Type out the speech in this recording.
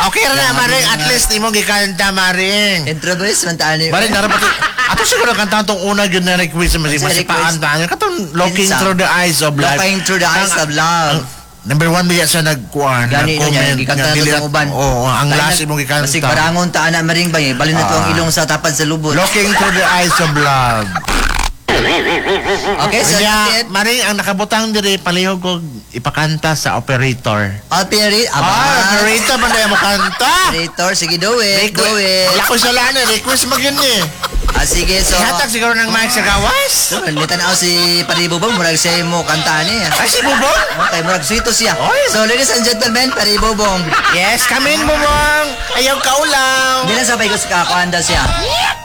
Okay ra na, Maring. At least imong gikanta, Maring. Introduce man taan ni. Maring, narapat. Ato siguro kanta itong una yun na request na masipaan tayo. Katong Looking Kinsa? Through the Eyes of Love. Looking Through the Eyes of Love. Number 1 biya sa nagkuhan. Gani na niya, gikanta na sa uban. Oo, ang last imong gikanta. Kasi barangon taan na maring ba eh. Balin na to ang ilong sa tapad sa lubot. Looking Through the Eyes of Love. Okay, so Kaya, it. Maring, ang nakabutang diri, palihog ko ipakanta sa operator. Operator man na mo kanta. Operator, sige do it. Do it. Wala ko sa lana, request mag yun eh. Sige, so. Hatag siguro ng mic sa gawas. So, litan ako si Paribo Bong, murag siya mo kantaan eh. Ay, si Bubong? Okay, murag sweeto siya. Oy. So, ladies and gentlemen, Paribo Bong. Yes, come in, Bubong. Ayaw ka ulaw. Hindi lang sabay ko sa kakaanda siya.